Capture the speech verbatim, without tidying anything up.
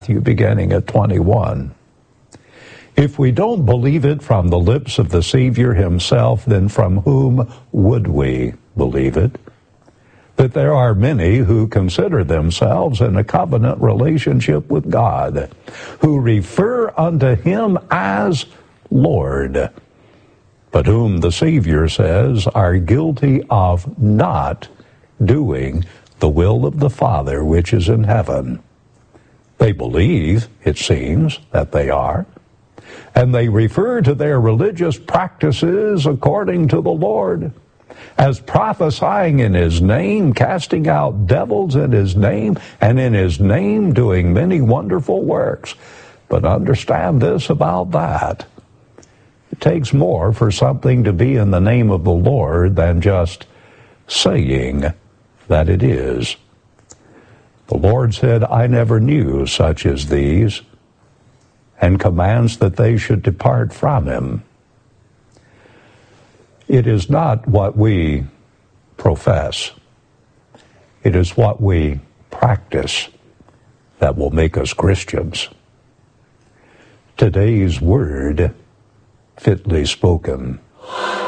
Matthew beginning at twenty-one. If we don't believe it from the lips of the Savior himself, then from whom would we believe it? That there are many who consider themselves in a covenant relationship with God, who refer unto him as Lord, but whom the Savior says are guilty of not doing the will of the Father which is in heaven. They believe, it seems, that they are, and they refer to their religious practices according to the Lord, as prophesying in his name, casting out devils in his name, and in his name doing many wonderful works. But understand this about that. It takes more for something to be in the name of the Lord than just saying that it is. The Lord said, I never knew such as these, and commands that they should depart from him. It is not what we profess. It is what we practice that will make us Christians. Today's word, fitly spoken.